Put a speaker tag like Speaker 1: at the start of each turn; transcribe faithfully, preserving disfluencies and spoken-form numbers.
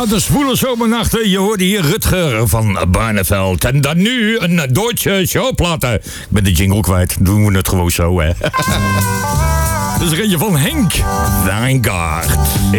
Speaker 1: de zwoele zomernachten. Je hoorde hier Rutger van Barneveld. En dan nu een Duitse showplaten. Ik ben de jingle kwijt. Doen we het gewoon zo, hè. Dat is er eentje van Henk Wijngaard.